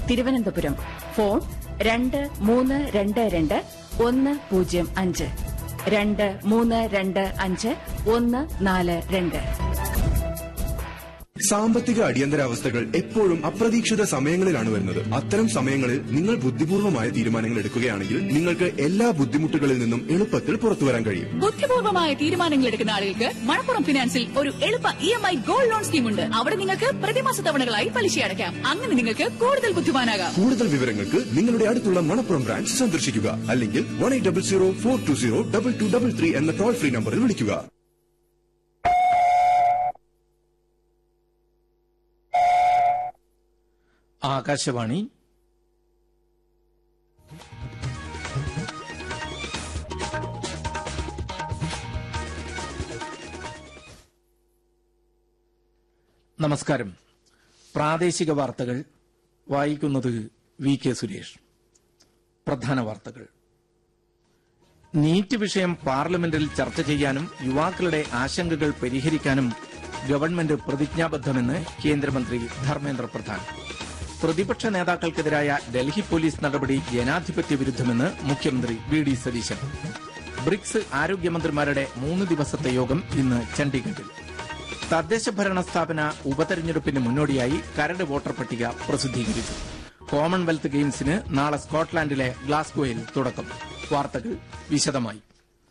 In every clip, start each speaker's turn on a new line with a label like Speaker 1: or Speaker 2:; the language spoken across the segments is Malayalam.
Speaker 1: തിരുവനന്തപുരം. ഫോൺ 2322 105 2325 142.
Speaker 2: സാമ്പത്തിക അടിയന്തരാവസ്ഥകൾ എപ്പോഴും അപ്രതീക്ഷിത സമയങ്ങളിലാണ് വരുന്നത്. അത്തരം സമയങ്ങളിൽ നിങ്ങൾ ബുദ്ധിപൂർവമായ തീരുമാനങ്ങൾ എടുക്കുകയാണെങ്കിൽ നിങ്ങൾക്ക് എല്ലാ ബുദ്ധിമുട്ടുകളിൽ നിന്നും എളുപ്പത്തിൽ പുറത്തുവരാൻ കഴിയും.
Speaker 3: ബുദ്ധിപൂർവമായ തീരുമാനങ്ങൾ എടുക്കുന്ന ആളുകൾക്ക് മണപ്പുറം ഫിനാൻസിൽ ഒരു എളുപ്പ EMI ഗോൾഡ് ലോൺ സ്കീം ഉണ്ട്. അവിടെ നിങ്ങൾക്ക് പ്രതിമാസ തവണകളായി പലിശ അടയ്ക്കാം. അങ്ങനെ നിങ്ങൾക്ക് കൂടുതൽ ബുദ്ധിമാനാകാം.
Speaker 2: കൂടുതൽ വിവരങ്ങൾക്ക് നിങ്ങളുടെ അടുത്തുള്ള മണപ്പുറം ബ്രാഞ്ച് സന്ദർശിക്കുക. അല്ലെങ്കിൽ 1800-420-2233 എന്ന ടോൾ ഫ്രീ നമ്പറിൽ വിളിക്കുക.
Speaker 4: ആകാശവാണി. നമസ്കാരം. പ്രാദേശിക വാർത്തകൾ വായിക്കുന്നത് VK സുരേഷ്. പ്രധാന വാർത്തകൾ. നീറ്റ് വിഷയം പാർലമെന്റിൽ ചർച്ച ചെയ്യാനും യുവാക്കളുടെ ആശങ്കകൾ പരിഹരിക്കാനും ഗവൺമെന്റ് പ്രതിജ്ഞാബദ്ധമെന്ന് കേന്ദ്രമന്ത്രി ധർമ്മേന്ദ്ര പ്രധാൻ. പ്രതിപക്ഷ നേതാക്കൾക്കെതിരായ ഡൽഹി പോലീസ് നടപടി ജനാധിപത്യ വിരുദ്ധമെന്ന് മുഖ്യമന്ത്രി VD സതീശൻ. ബ്രിക്സ് ആരോഗ്യമന്ത്രിമാരുടെ 3 ദിവസത്തെ യോഗം ഇന്ന് ചണ്ഡീഗഡിൽ. തദ്ദേശ ഭരണ സ്ഥാപന ഉപതെരഞ്ഞെടുപ്പിന് മുന്നോടിയായി കരട് വോട്ടർ പട്ടിക പ്രസിദ്ധീകരിച്ചു. കോമൺവെൽത്ത് ഗെയിംസിന് നാളെ സ്കോട്ട്ലാൻഡിലെ ഗ്ലാസ്ഗോയിൽ തുടക്കം. വാർത്തകൾ വിശദമായി.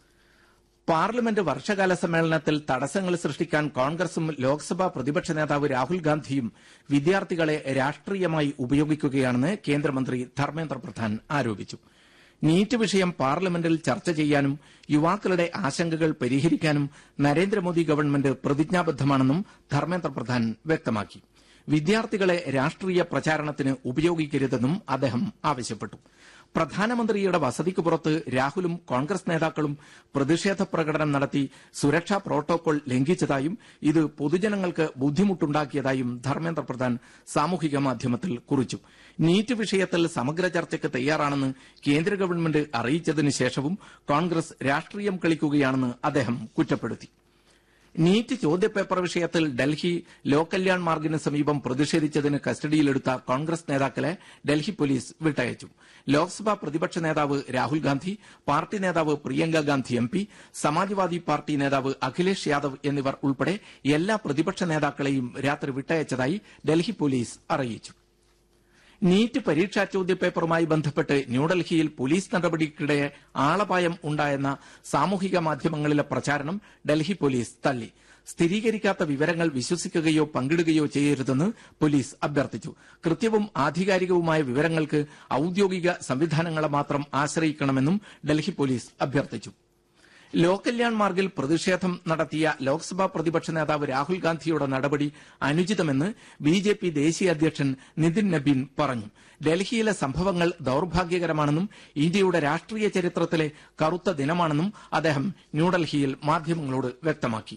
Speaker 4: പാർലമെന്റ് വർഷകാല സമ്മേളനത്തിൽ തടസ്സങ്ങൾ സൃഷ്ടിക്കാൻ കോൺഗ്രസും ലോക്സഭാ പ്രതിപക്ഷ നേതാവ് രാഹുൽ ഗാന്ധിയും വിദ്യാർത്ഥികളെ രാഷ്ട്രീയമായി ഉപയോഗിക്കുകയാണെന്ന് കേന്ദ്രമന്ത്രി ധർമ്മേന്ദ്ര പ്രധാൻ ആരോപിച്ചു. നീറ്റ് വിഷയം പാർലമെന്റിൽ ചർച്ച ചെയ്യാനും യുവാക്കളുടെ ആശങ്കകൾ പരിഹരിക്കാനും നരേന്ദ്രമോദി ഗവൺമെന്റ് പ്രതിജ്ഞാബദ്ധമാണെന്നും ധർമ്മേന്ദ്ര പ്രധാൻ വ്യക്തമാക്കി. വിദ്യാർത്ഥികളെ രാഷ്ട്രീയ പ്രചാരണത്തിന് ഉപയോഗിക്കരുതെന്നും അദ്ദേഹം ആവശ്യപ്പെട്ടു. പ്രധാനമന്ത്രിയുടെ വസതിക്ക് പുറത്ത് രാഹുലും കോൺഗ്രസ് നേതാക്കളും പ്രതിഷേധ പ്രകടനം നടത്തി സുരക്ഷാ പ്രോട്ടോകോൾ ലംഘിച്ചതായും ഇത് പൊതുജനങ്ങൾക്ക് ബുദ്ധിമുട്ടുണ്ടാക്കിയതായും ധർമ്മേന്ദ്ര പ്രധാൻ സാമൂഹിക മാധ്യമത്തിൽ കുറിച്ചു. നീറ്റ് വിഷയത്തിൽ സമഗ്ര ചർച്ചയ്ക്ക് തയ്യാറാണെന്ന് കേന്ദ്ര ഗവൺമെന്റ് അറിയിച്ചതിനു ശേഷവും കോൺഗ്രസ് രാഷ്ട്രീയം കളിക്കുകയാണെന്ന് അദ്ദേഹം കുറ്റപ്പെടുത്തി. നീറ്റ് ചോദ്യപേപ്പർ വിഷയത്തിൽ ഡൽഹി ലോകല്യാൺ മാർഗിന് സമീപം പ്രതിഷേധിച്ചതിന് കസ്റ്റഡിയിലെടുത്ത കോൺഗ്രസ് നേതാക്കളെ ഡൽഹി പോലീസ് വിട്ടയച്ചു. ലോക്സഭാ പ്രതിപക്ഷ നേതാവ് രാഹുൽ ഗാന്ധി, പാർട്ടി നേതാവ് പ്രിയങ്ക ഗാന്ധി MP, സമാജ്വാദി പാർട്ടി നേതാവ് അഖിലേഷ് യാദവ് എന്നിവർ ഉൾപ്പെടെ എല്ലാ പ്രതിപക്ഷ നേതാക്കളെയും രാത്രി വിട്ടയച്ചതായി ഡൽഹി പോലീസ് അറിയിച്ചു. നീറ്റ് പരീക്ഷാ ചോദ്യപേപ്പറുമായി ബന്ധപ്പെട്ട് ന്യൂഡൽഹിയിൽ പോലീസ് നടപടിക്കിടെ ആളപായം ഉണ്ടായെന്ന സാമൂഹിക മാധ്യമങ്ങളിലെ പ്രചാരണം ഡൽഹി പോലീസ് തള്ളി. സ്ഥിരീകരിക്കാത്ത വിവരങ്ങൾ വിശ്വസിക്കുകയോ പങ്കിടുകയോ ചെയ്യരുതെന്ന് പോലീസ് അഭ്യർത്ഥിച്ചു. കൃത്യവും ആധികാരികവുമായ വിവരങ്ങൾക്ക് ഔദ്യോഗിക സംവിധാനങ്ങളെ മാത്രം ആശ്രയിക്കണമെന്നും ഡൽഹി പോലീസ് അഭ്യർത്ഥിച്ചു. ലോകല്യാൺ മാർഗിൽ പ്രതിഷേധം നടത്തിയ ലോക്സഭാ പ്രതിപക്ഷ നേതാവ് രാഹുൽ ഗാന്ധിയുടെ നടപടി അനുചിതമെന്ന് BJP ദേശീയ അധ്യക്ഷൻ നിതിൻ നബീൻ പറഞ്ഞു. ഡൽഹിയിലെ സംഭവങ്ങൾ ദൌർഭാഗ്യകരമാണെന്നും ഇന്ത്യയുടെ രാഷ്ട്രീയ ചരിത്രത്തിലെ കറുത്ത ദിനമാണെന്നും അദ്ദേഹം ന്യൂഡൽഹിയിൽ മാധ്യമങ്ങളോട് വ്യക്തമാക്കി.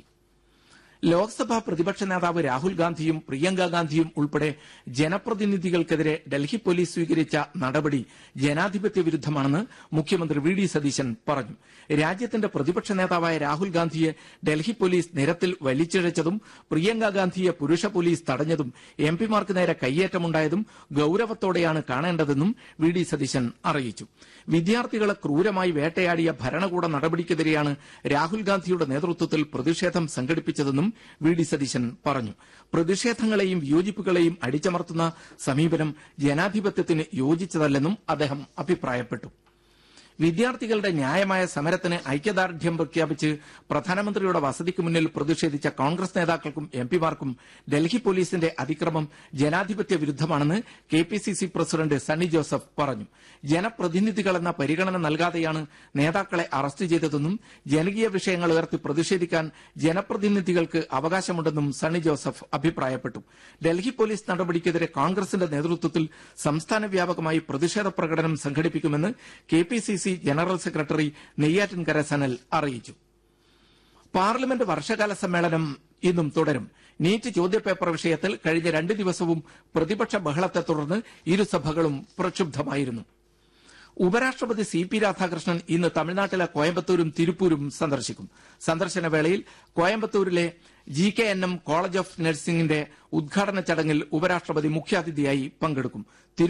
Speaker 4: ലോക്സഭാ പ്രതിപക്ഷ നേതാവ് രാഹുൽ ഗാന്ധിയും പ്രിയങ്ക ഗാന്ധിയും ഉൾപ്പെടെ ജനപ്രതിനിധികൾക്കെതിരെ ഡൽഹി പോലീസ് സ്വീകരിച്ച നടപടി ജനാധിപത്യ വിരുദ്ധമാണെന്ന് മുഖ്യമന്ത്രി VD സതീശൻ പറഞ്ഞു. രാജ്യത്തിന്റെ പ്രതിപക്ഷ നേതാവായ രാഹുൽ ഗാന്ധിയെ ഡൽഹി പോലീസ് നിരത്തിൽ വലിച്ചിഴച്ചതും പ്രിയങ്ക ഗാന്ധിയെ പുരുഷ പോലീസ് തടഞ്ഞതും MPമാർക്ക് നേരെ കയ്യേറ്റമുണ്ടായതും ഗൌരവത്തോടെയാണ് കാണേണ്ടതെന്നും VD സതീശൻ അറിയിച്ചു. വിദ്യാർത്ഥികളെ ക്രൂരമായി വേട്ടയാടിയ ഭരണകൂട നടപടിക്കെതിരെയാണ് രാഹുൽ ഗാന്ധിയുടെ നേതൃത്വത്തിൽ പ്രതിഷേധം സംഘടിപ്പിച്ചതെന്നും VD സതീശൻ പറഞ്ഞു. പ്രതിഷേധങ്ങളെയും വിയോജിപ്പുകളെയും അടിച്ചമർത്തുന്ന സമീപനം ജനാധിപത്യത്തിന് യോജിച്ചതല്ലെന്നും അദ്ദേഹം അഭിപ്രായപ്പെട്ടു. വിദ്യാർത്ഥികളുടെ ന്യായമായ സമരത്തിന് ഐക്യദാർഢ്യം പ്രഖ്യാപിച്ച് പ്രധാനമന്ത്രിയുടെ വസതിക്ക് മുന്നിൽ പ്രതിഷേധിച്ച കോൺഗ്രസ് നേതാക്കൾക്കും MPമാർക്കും ഡൽഹി പോലീസിന്റെ അതിക്രമം ജനാധിപത്യ വിരുദ്ധമാണെന്ന് KPCC പ്രസിഡന്റ് സണ്ണി ജോസഫ് പറഞ്ഞു. ജനപ്രതിനിധികളെന്ന പരിഗണന നൽകാതെയാണ് നേതാക്കളെ അറസ്റ്റ് ചെയ്തതെന്നും ജനകീയ വിഷയങ്ങൾ ഉയർത്തി പ്രതിഷേധിക്കാൻ ജനപ്രതിനിധികൾക്ക് അവകാശമുണ്ടെന്നും സണ്ണി ജോസഫ് അഭിപ്രായപ്പെട്ടു. ഡൽഹി പോലീസ് നടപടിക്കെതിരെ കോൺഗ്രസിന്റെ നേതൃത്വത്തിൽ സംസ്ഥാന വ്യാപകമായി പ്രതിഷേധ പ്രകടനം സംഘടിപ്പിക്കുമെന്ന് KPCC general secretary Neyyattinkara Sanal അറിയിച്ചു. പാർലമെന്റ് വർഷകാല സമ്മേളനം ഇന്നും തുടരും. നീറ്റ് ചോദ്യപേപ്പർ വിഷയത്തിൽ കഴിഞ്ഞ 2 ദിവസവും പ്രതിപക്ഷ ബഹളത്തെ തുടർന്ന് ഇരുസഭകളും പ്രക്ഷുബ്ധമായിരുന്നു. ഉപരാഷ്ട്രപതി CP രാധാകൃഷ്ണൻ ഇന്ന് തമിഴ്നാട്ടിലെ കോയമ്പത്തൂരും തിരുപ്പൂരും സന്ദർശിക്കും. സന്ദർശന വേളയിൽ കോയമ്പത്തൂരിലെ GKNM കോളേജ് ഓഫ് നഴ്സിംഗിന്റെ ഉദ്ഘാടന ചടങ്ങിൽ ഉപരാഷ്ട്രപതി മുഖ്യാതിഥിയായി പങ്കെടുക്കും.